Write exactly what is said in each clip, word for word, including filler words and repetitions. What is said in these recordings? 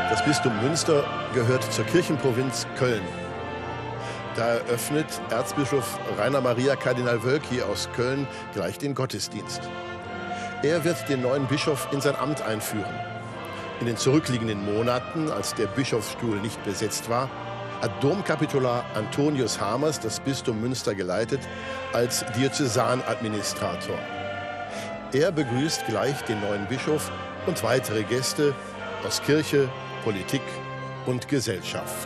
Das Bistum Münster gehört zur Kirchenprovinz Köln. Da eröffnet Erzbischof Rainer Maria Kardinal Wölki aus Köln gleich den Gottesdienst. Er wird den neuen Bischof in sein Amt einführen. In den zurückliegenden Monaten, als der Bischofsstuhl nicht besetzt war, hat Domkapitular Antonius Hamers das Bistum Münster geleitet als Diözesanadministrator. Er begrüßt gleich den neuen Bischof und weitere Gäste aus Kirche, Politik und Gesellschaft.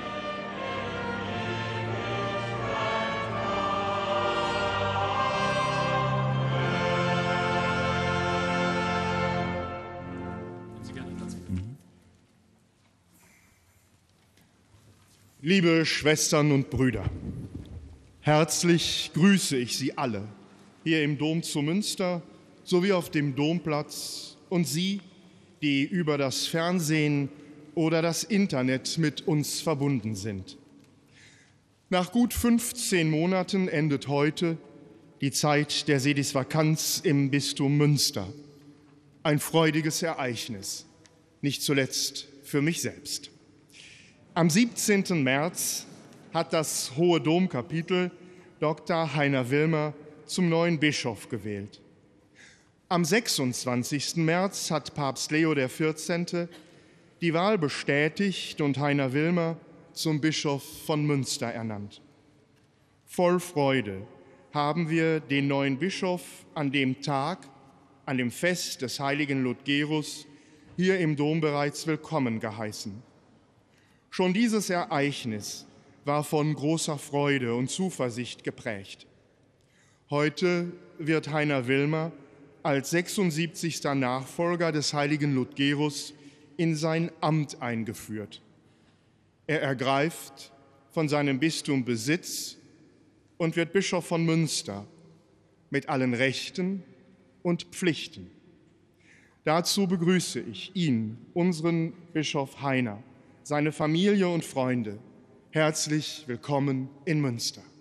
Liebe Schwestern und Brüder, herzlich grüße ich Sie alle hier im Dom zu Münster sowie auf dem Domplatz und Sie, die über das Fernsehen oder das Internet mit uns verbunden sind. Nach gut fünfzehn Monaten endet heute die Zeit der Sedisvakanz im Bistum Münster. Ein freudiges Ereignis, nicht zuletzt für mich selbst. Am siebzehnten März hat das Hohe Domkapitel Doktor Heiner Wilmer zum neuen Bischof gewählt. Am sechsundzwanzigsten März hat Papst Leo der vierzehnte die Wahl bestätigt und Heiner Wilmer zum Bischof von Münster ernannt. Voll Freude haben wir den neuen Bischof an dem Tag, an dem Fest des heiligen Ludgerus, hier im Dom bereits willkommen geheißen. Schon dieses Ereignis war von großer Freude und Zuversicht geprägt. Heute wird Heiner Wilmer als sechsundsiebzigster Nachfolger des heiligen Ludgerus in sein Amt eingeführt. Er ergreift von seinem Bistum Besitz und wird Bischof von Münster mit allen Rechten und Pflichten. Dazu begrüße ich ihn, unseren Bischof Heiner, seine Familie und Freunde. Herzlich willkommen in Münster.